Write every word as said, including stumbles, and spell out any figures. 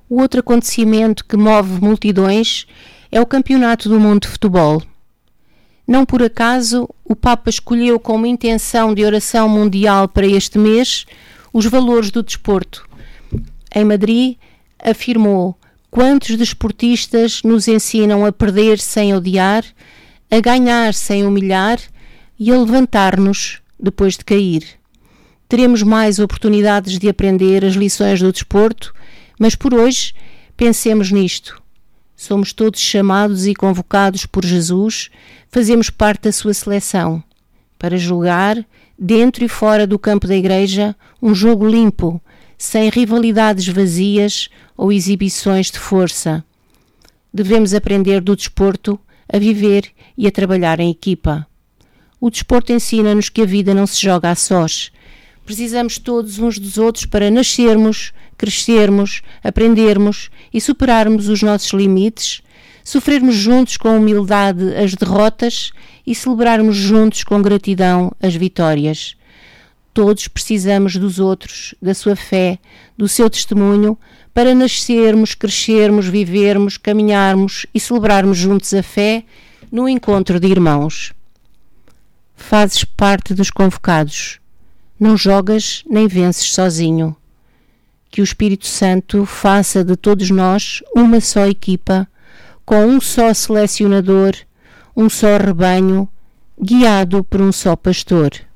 O outro acontecimento que move multidões é o Campeonato do Mundo de Futebol. Não por acaso, o Papa escolheu como intenção de oração mundial para este mês os valores do desporto. Em Madrid, afirmou: quantos desportistas nos ensinam a perder sem odiar, a ganhar sem humilhar e a levantar-nos depois de cair. Teremos mais oportunidades de aprender as lições do desporto, mas por hoje pensemos nisto. Somos todos chamados e convocados por Jesus, fazemos parte da sua seleção, para jogar, dentro e fora do campo da igreja, um jogo limpo, sem rivalidades vazias ou exibições de força. Devemos aprender do desporto a viver e a trabalhar em equipa. O desporto ensina-nos que a vida não se joga a sós. Precisamos todos uns dos outros para nascermos, crescermos, aprendermos e superarmos os nossos limites, sofrermos juntos com humildade as derrotas e celebrarmos juntos com gratidão as vitórias. Todos precisamos dos outros, da sua fé, do seu testemunho, para nascermos, crescermos, vivermos, caminharmos e celebrarmos juntos a fé no encontro de irmãos. Fazes parte dos convocados. Não jogas nem vences sozinho. Que o Espírito Santo faça de todos nós uma só equipa, com um só selecionador, um só rebanho, guiado por um só pastor.